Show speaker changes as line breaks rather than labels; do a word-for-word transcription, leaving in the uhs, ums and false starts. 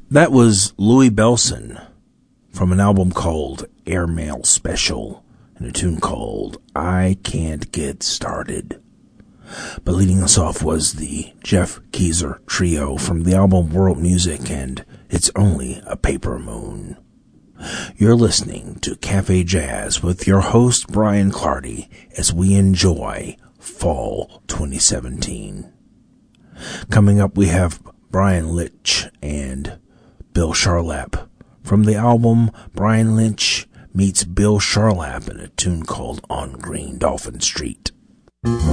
That was Louis Bellson from an album called Airmail Special and a tune called I Can't Get Started. But leading us off was the Jeff Keezer Trio from the album World Music and It's Only a Paper Moon. You're listening to Cafe Jazz with your host Brian Clardy as we enjoy Fall twenty seventeen. Coming up we have Brian Lynch and Bill Charlap from the album Brian Lynch Meets Bill Charlap in a tune called On Green Dolphin Street.